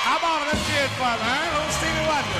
How about it? Let's hear it for, man. Old Stevie Wonder.